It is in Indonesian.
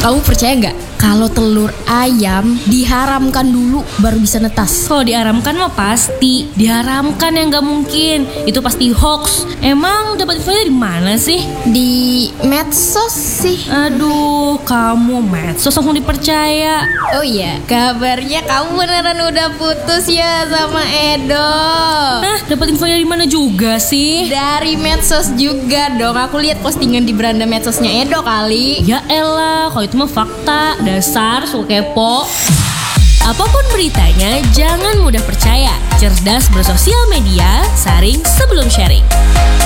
Kamu percaya nggak kalau telur ayam diharamkan dulu baru bisa netas? Kalau diharamkan mah pasti. Diharamkan yang nggak mungkin. Itu pasti hoax. Emang dapat infonya di mana sih? Di medsos sih. Aduh, kamu medsos langsung dipercaya. Oh iya, kabarnya kamu beneran udah putus ya sama Edo. Nah, dapat infonya di mana juga sih? Dari medsos juga dong. Aku lihat postingan di beranda medsosnya Edo kali. Ya elah, kalau itu mah fakta. Dasar suka kepo. Apapun beritanya, jangan mudah percaya. Cerdas bersosial media, saring sebelum sharing.